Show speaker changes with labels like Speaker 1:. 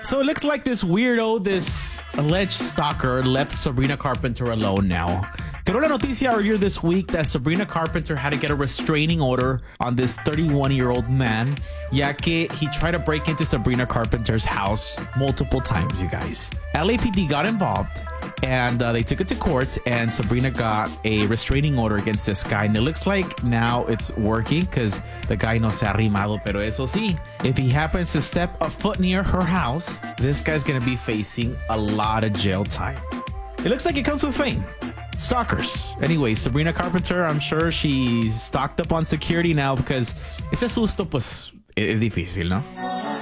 Speaker 1: So it looks like this weirdo, this alleged stalker, left Sabrina Carpenter alone now. Quedó la noticia earlier this week that Sabrina Carpenter had to get a restraining order on this 31-year-old man, ya que he tried to break into Sabrina Carpenter's house multiple times, you guys. LAPD got involved and they took it to court, and Sabrina got a restraining order against this guy. And it looks like now it's working because the guy no se ha arrimado. Pero eso sí, if he happens to step a foot near her house, this guy's going to be facing a lot of jail time. It looks like it comes with fame. Stalkers. Anyway, Sabrina Carpenter, I'm sure she's stocked up on security now because ese susto, pues, es difícil, ¿no?